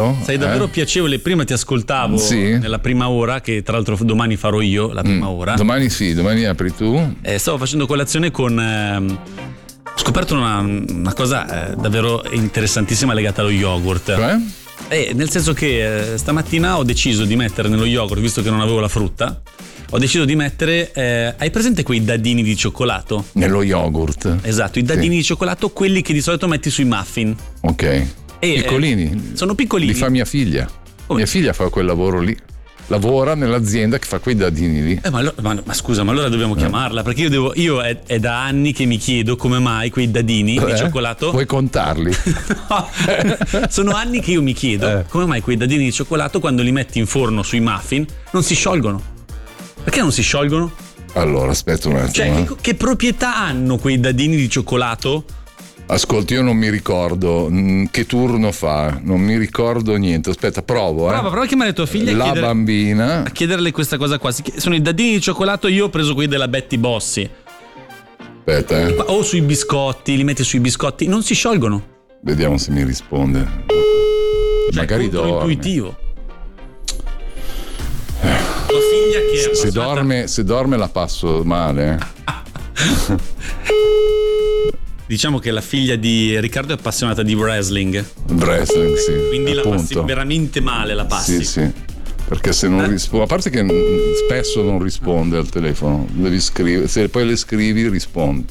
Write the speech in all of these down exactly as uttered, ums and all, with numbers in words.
davvero? Sei davvero eh? piacevole. Prima ti ascoltavo sì. nella prima ora, che tra l'altro domani farò io la prima mm. ora. Domani sì, domani apri tu. Eh, stavo facendo colazione con... Ehm, ho scoperto una, una cosa eh, davvero interessantissima legata allo yogurt. Cioè? Eh, nel senso che eh, stamattina ho deciso di mettere nello yogurt, visto che non avevo la frutta, ho deciso di mettere, eh, hai presente quei dadini di cioccolato? Nello yogurt. Esatto, i dadini sì. di cioccolato, quelli che di solito metti sui muffin. Ok. E, piccolini. Eh, sono piccolini. Li fa mia figlia. Come? Mia figlia fa quel lavoro lì. Lavora nell'azienda che fa quei dadini lì. Eh, ma, allora, ma, ma scusa, ma allora dobbiamo eh. chiamarla? Perché io devo, io è, è da anni che mi chiedo come mai quei dadini eh? di cioccolato. Puoi contarli? No, sono anni che io mi chiedo eh. come mai quei dadini di cioccolato, quando li metti in forno sui muffin, non si sciolgono. Perché non si sciolgono? Allora, aspetta un attimo. Cioè, che, che proprietà hanno quei dadini di cioccolato? Ascolti, io non mi ricordo che turno fa, non mi ricordo niente. Aspetta, provo. Eh. Prova, prova a chiamare tua figlia. La a chiedere, bambina. A chiederle questa cosa qua. Sono i dadini di cioccolato, io ho preso quelli della Betty Bossi. Aspetta, eh. O sui biscotti, li metti sui biscotti, non si sciolgono. Vediamo se mi risponde. Cioè, magari dorme. Intuitivo. Tua figlia che è se dorme, se dorme la passo male. Diciamo che la figlia di Riccardo è appassionata di wrestling. Wrestling, sì. Quindi appunto. La passi veramente male, la passi. Sì, sì. Perché se non eh? risponde, a parte che spesso non risponde al telefono, devi scrivere, se poi le scrivi risponde.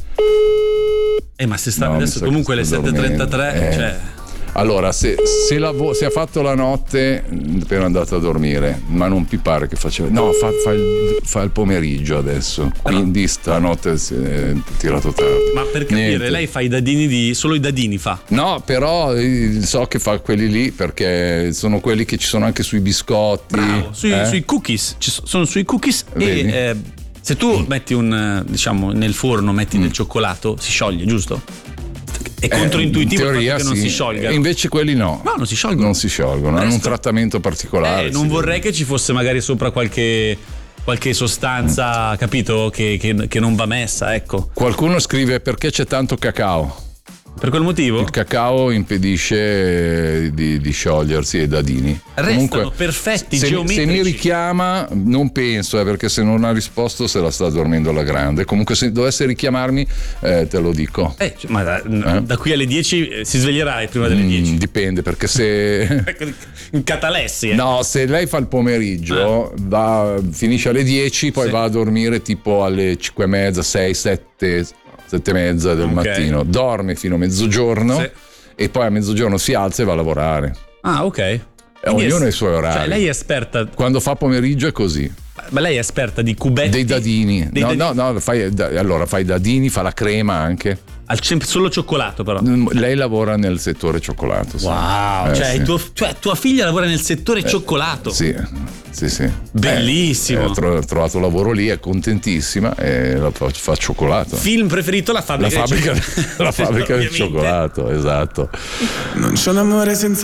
Eh, ma se sta no, adesso comunque le sette e trentatré, eh. cioè... Allora, se, se, la, se ha fatto la notte appena andato a dormire, ma non mi pare che faceva. No, fa, fa, il, fa il pomeriggio adesso. Quindi stanotte si è tirato tardi. Ma per capire, Niente. Lei fa i dadini di. Solo i dadini fa? No, però so che fa quelli lì perché sono quelli che ci sono anche sui biscotti. Bravo, sui, eh? sui cookies. Ci sono sui cookies. Vedi? E eh, se tu metti un, diciamo, nel forno metti mm. del cioccolato, si scioglie, giusto? È controintuitivo eh, teoria, che non sì. si sciolgano. Invece quelli no. No, non si sciolgono. Non si sciolgono, hanno un trattamento particolare. Eh, non vorrei vede. Che ci fosse magari sopra qualche qualche sostanza, mm. capito, che, che, che non va messa, ecco. Qualcuno scrive perché c'è tanto cacao. Per quel motivo? Il cacao impedisce di, di sciogliersi ai dadini. Restano Comunque, perfetti, se, geometrici. Se mi richiama, non penso, eh, perché se non ha risposto se la sta dormendo alla grande. Comunque se dovesse richiamarmi, eh, te lo dico. Eh, ma da, eh? da qui alle dieci eh, si sveglierai prima delle dieci? Mm, dipende, perché se... In catalessi, eh. No, se lei fa il pomeriggio, eh. va, finisce alle dieci, poi sì. va a dormire tipo alle cinque e mezza, sei, sette... sette e mezza del okay. mattino, dorme fino a mezzogiorno sì. e poi a mezzogiorno si alza e va a lavorare. Ah, ok. Quindi ognuno ha i suoi orari. Cioè, lei è esperta. Quando fa pomeriggio è così. Ma lei è esperta di cubetti? Dei dadini. Dei no, dadini. no, no, fai, allora fai dadini, fa la crema anche. Al solo cioccolato, però. Lei lavora nel settore cioccolato. Sì. Wow, eh, cioè, sì. tuo, cioè tua figlia lavora nel settore eh, cioccolato. Sì, sì, sì. Bellissimo. Ha eh, trovato lavoro lì, è contentissima e la fa, fa cioccolato. Film preferito? La fabbrica, la fabbrica, del, la fabbrica del cioccolato, esatto. Non c'è un amore senza